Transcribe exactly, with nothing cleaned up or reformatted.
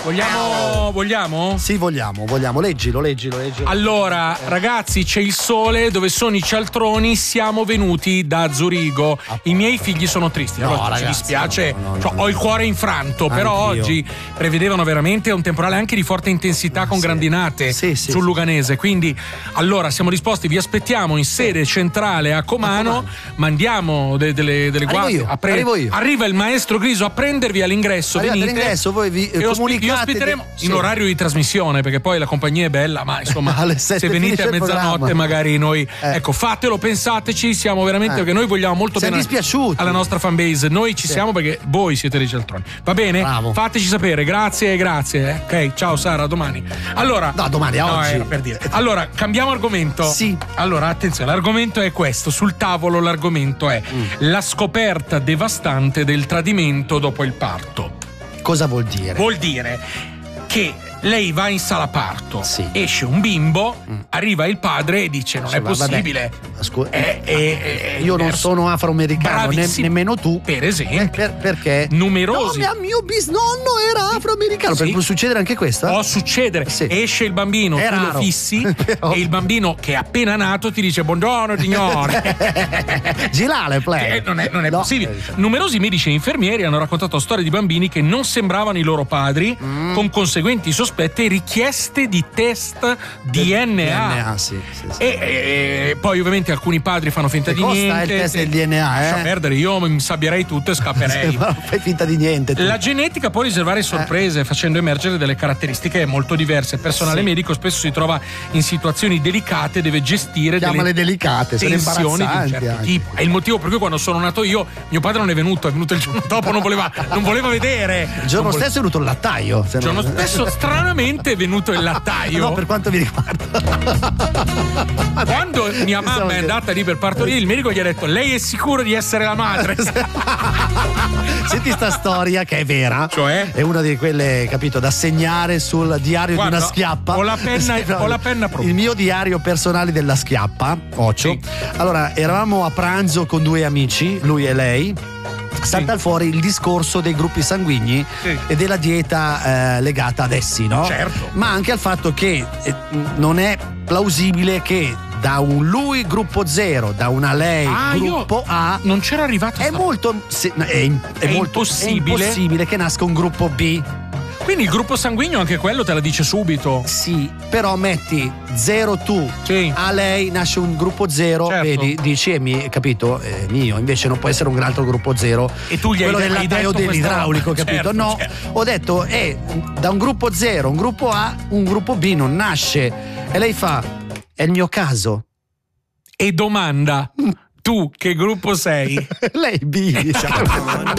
Vogliamo, vogliamo? Sì, vogliamo, vogliamo. Leggilo, leggilo, leggilo. Allora, ragazzi, c'è il sole, dove sono i cialtroni, siamo venuti da Zurigo. I miei figli sono tristi. No, allora, ragazzi, ci dispiace, no, no, no, cioè, no. ho il cuore infranto, però Anch'io. oggi prevedevano veramente un temporale anche di forte intensità con Sì. grandinate Sì, sì, sul sì. Luganese. Quindi, allora, siamo disposti, vi aspettiamo in sede centrale a Comano, A Comano. mandiamo de- delle, delle Arrivo guardie. io, a pre- arrivo io. Arriva il maestro Griso a prendervi all'ingresso. Arrivate venite all'ingresso, voi vi e ospi- comunicate vi ospiteremo de- in sì. orario di trasmissione, perché poi la compagnia è bella, ma insomma Alle sette se venite finisce a il mezzanotte programma. magari noi Eh. ecco, fatelo, pensateci, siamo veramente Eh. perché noi vogliamo molto Siamo bene dispiaciuti. alla nostra fanbase, noi ci Sì. siamo perché voi siete dei cialtroni, va bene? Bravo. Fateci sapere, grazie, grazie, eh. Ok, ciao Sara, a domani. Allora No, domani, a no, oggi. era per dire. Allora, cambiamo argomento. Sì. Allora, attenzione, l'argomento è questo, sul tavolo l'argomento è Mm. la scoperta devastante del tradimento dopo il parto. Cosa vuol dire? Vuol dire che lei va in sala parto, Sì. esce un bimbo, Mm. arriva il padre e dice non Sì, è ma vabbè. possibile. Scu- Eh, eh, eh, Io non verso- sono afroamericano, ne- Bravissimo. nemmeno tu. Per esempio. Eh, per- perché? Numerosi. No, mia- mio bisnonno era afroamericano. Sì. Può succedere anche questo? Può succedere, Sì. esce il bambino, È tu lo raro. fissi Però- e il bambino che è appena nato ti dice buongiorno signore. Girale, play. Eh, non è, non è No. possibile. Numerosi medici e infermieri hanno raccontato storie di bambini che non sembravano i loro padri, Mm. con conseguenti sospetti e richieste di test D N A. D N A, sì, sì, sì. E, e poi ovviamente alcuni padri fanno finta Che di costa niente. il test del D N A, Lascia eh? perdere, io mi sabbierei tutto e scapperei. Ma non fai finta di niente. tu. La genetica può riservare sorprese facendo emergere delle caratteristiche molto diverse. Il personale Sì. medico spesso si trova in situazioni delicate, deve gestire Chiamale delle delicate, sono tensioni di un imbarazzanti certo anche. tipo. È il motivo per cui quando sono nato io, mio padre non è venuto, è venuto il giorno dopo, non voleva, non voleva vedere. Il giorno Non vole- stesso è venuto il lattaio. se il giorno non- stesso stranamente è venuto il lattaio. No, per quanto mi riguarda. Quando mia mamma Pensavo è che- andata lì per partorire, il medico gli ha detto lei è sicuro di essere la madre? Senti sta storia che è vera. Cioè? È una di quelle, capito, da segnare sul diario Guarda, di una schiappa. ho la penna- Sì, no, ho la penna pronta. Il mio diario personale della schiappa, Occio. Sì. Allora, eravamo a pranzo con due amici, lui e lei. Salta fuori il discorso dei gruppi sanguigni Sì. e della dieta eh, legata ad essi, no? Certo. Ma anche al fatto che eh, non è plausibile che da un lui gruppo zero, da una lei Ah, io gruppo A, non c'era arrivato. è sta- molto, se- è, è È molto impossibile? è impossibile che nasca un gruppo B. Quindi il gruppo sanguigno anche quello te la dice subito. Sì, però metti zero tu, Sì. a lei nasce un gruppo zero, Certo. vedi, dici è mi, capito, è mio, invece non può essere un altro gruppo zero. E tu gli hai quello de- del hai lattaio detto dell'idraulico, questa roba. capito? Certo, No, certo. ho detto è da un gruppo zero, un gruppo A, un gruppo B non nasce. E lei fa, è il mio caso. E domanda, tu che gruppo sei? Lei B, diciamo.